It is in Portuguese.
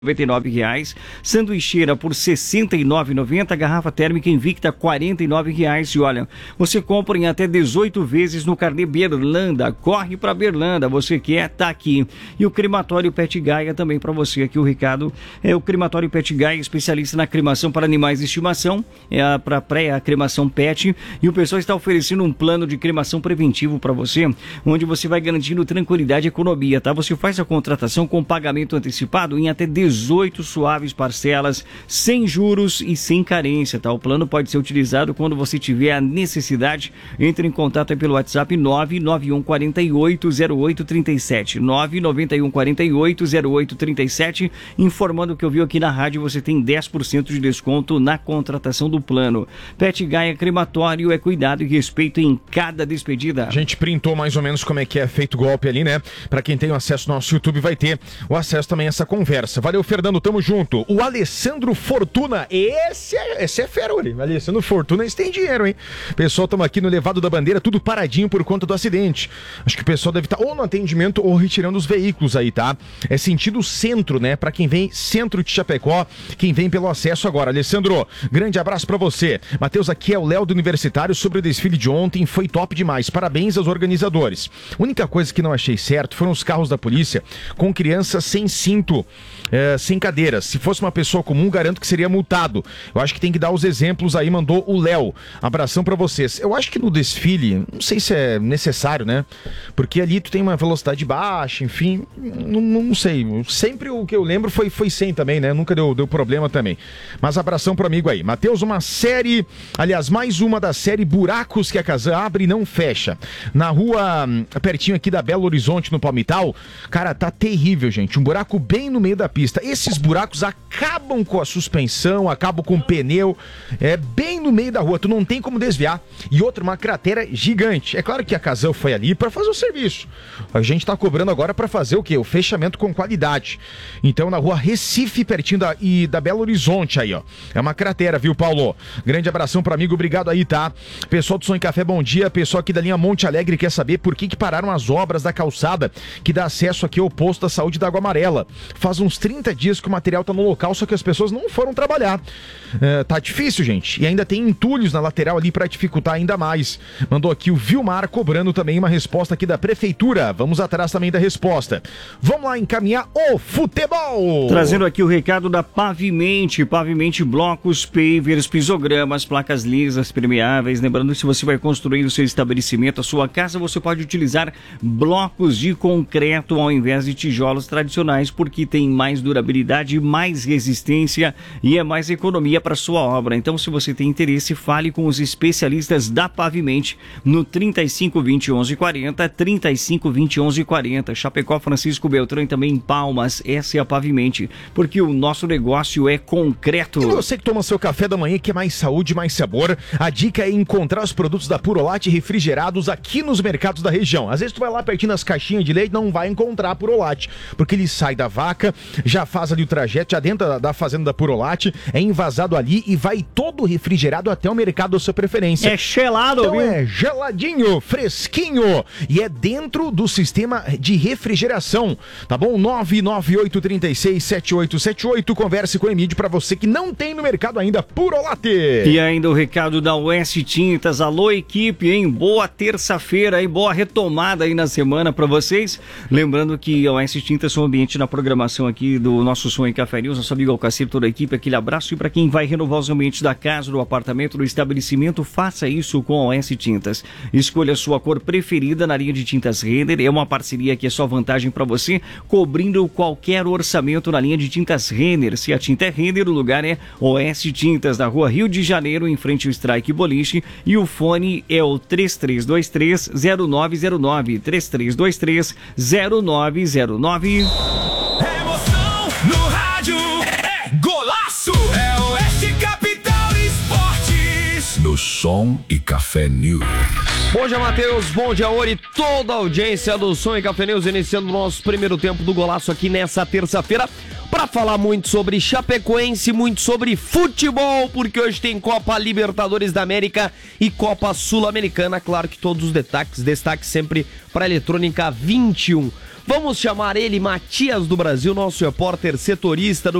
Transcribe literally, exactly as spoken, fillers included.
noventa e nove reais, sanduicheira por sessenta e nove reais e noventa centavos, garrafa térmica Invicta quarenta e nove reais. E olha, você compra em até dezoito vezes no carnê Berlanda. Corre pra Berlanda, você quer, tá aqui. E o crematório Pet Gaia também para você aqui, o Ricardo. É o crematório Pet Gaia, especialista na cremação para animais de estimação, é para pré a cremação pet, e o pessoal está oferecendo um plano de cremação preventivo para você, onde você vai garantindo tranquilidade e economia, tá? Você faz a contratação com pagamento antecipado em até dezoito suaves parcelas, sem juros e sem carência, tá? O plano pode ser utilizado quando você tiver a necessidade. Entre em contato aí pelo WhatsApp nove nove um quatro oito zero oito três sete, nove nove um quatro oito zero oito três sete, informando que eu vi aqui na rádio, você tem dez por cento de desconto na contratação do plano. Pet Gaia Crematório é cuidado e respeito em cada despedida. A gente printou mais ou menos como é que é feito o golpe ali, né? Pra quem tem acesso ao nosso YouTube vai ter o acesso também a essa conversa. Valeu, Fernando, tamo junto. O Alessandro Fortuna, esse é, esse é fera, Uri. Alessandro Fortuna, esse tem dinheiro, hein? Pessoal, tamo aqui no Levado da Bandeira, tudo paradinho por conta do acidente. Acho que o pessoal deve estar ou no atendimento ou retirando os veículos aí, tá? É sentido centro, né? Pra quem vem centro de Chapecó, quem vem pelo acesso agora. Alessandro, grande abraço pra você. Matheus, aqui é o Léo do Universitário sobre o desfile de ontem, foi top demais. Parabéns aos organizadores. A única coisa que não achei certo foram os carros da polícia com crianças sem cinto, é, sem cadeiras. Se fosse uma pessoa comum, garanto que seria multado. Eu acho que tem que dar os exemplos aí, mandou o Léo. Abração pra vocês. Eu acho que no desfile, não sei se é necessário, né? Porque ali tu tem uma velocidade baixa, enfim, não, não sei. Sempre o que eu lembro foi, foi cem também, né? Nunca deu, deu problema também. Mas abração pro amigo aí. Matheus, uma série, aliás, mais uma da série Buracos que a Casan abre e não fecha. Na rua, pertinho aqui da Belo Horizonte, no Palmital, cara, tá terrível, gente. Um buraco bem no meio da pista. Esses buracos acabam com a suspensão, acabam com o pneu. É bem no meio da rua, tu não tem como desviar. E outra, uma cratera gigante. É claro que a Casan foi ali para fazer o serviço. A gente tá cobrando agora para fazer o quê? O fechamento com qualidade. Então, na rua Recife, pertinho da, e da Belo Horizonte aí, ó. É uma cratera, viu, Paulo? Grande abração pro amigo, obrigado aí, tá? Pessoal do Sonho Café, bom dia. Pessoal aqui da linha Monte Alegre quer saber por que que pararam as obras da calçada que dá acesso aqui ao posto da saúde da Água Amarela. Faz uns trinta dias que o material tá no local, só que as pessoas não foram trabalhar. É, tá difícil, gente. E ainda tem entulhos na lateral ali pra dificultar ainda mais. Mandou aqui o Vilmar cobrando também uma resposta aqui da prefeitura. Vamos atrás também da resposta. Vamos lá encaminhar o futebol. Trazendo aqui o recado da Pavimente. Pavimente blocos, pavers, pisogramas, placas lisas, permeáveis. Lembrando que se você vai construir o seu estabelecimento, a sua casa, você pode utilizar blocos de concreto ao invés de tijolos tradicionais, porque tem mais durabilidade, mais resistência e é mais economia para sua obra. Então, se você tem interesse, fale com os especialistas da Pavimente no trinta e cinco, vinte, onze, quarenta, trinta e cinco, vinte, onze, quarenta. Chapecó, Francisco Beltrão e também Palmas. Essa é a Pavimente, porque o nosso negócio é concreto. E você que toma seu café da manhã, que é mais saúde, mais sabor, a dica é encontrar os produtos da Purolate refrigerados aqui nos mercados da região. Às vezes tu vai lá pertinho nas caixinhas de leite, não vai encontrar Purolate, porque ele sai da vaca, já faz ali o trajeto, já dentro da, da fazenda da Purolate, é envasado ali e vai todo refrigerado até o mercado da sua preferência. É gelado, então viu? É geladinho, fresquinho e é dentro do sistema de refrigeração, tá bom? nove nove oito três seis, sete oito sete oito, converse com o Emílio pra você que não tem no mercado ainda Purolate. E ainda o recado da Oeste Tintas. Alô, equipe, hein? Boa terça-feira e boa retomada aí na semana pra vocês. Lembrando que a Oeste Tintas é um ambiente na programação aqui do nosso Sonho Café News, nosso amigo Alcacir, toda a equipe, aquele abraço. E pra quem vai renovar os ambientes da casa, do apartamento, do estabelecimento, faça isso com a Oeste Tintas. Escolha a sua cor preferida na linha de tintas Renner. É uma parceria que é só vantagem pra você, cobrindo qualquer orçamento na linha de tintas Renner. Se a tinta é Renner, o lugar é Oeste Tintas, na rua Rio de Janeiro, em frente ao Strike Boliche. E o fone é o três três dois três, zero nove zero nove, três três dois três, zero nove zero nove. Emoção no rádio é golaço, é Oeste Capital Esportes. No Som e Café News. Bom dia, Matheus. Bom dia, Ori. Toda a audiência do Som e Café News, iniciando o nosso primeiro tempo do golaço aqui nessa terça-feira, para falar muito sobre Chapecoense, muito sobre futebol, porque hoje tem Copa Libertadores da América e Copa Sul-Americana. Claro que todos os destaques, destaques sempre para a Eletrônica vinte e um. Vamos chamar ele Matias do Brasil, nosso repórter setorista do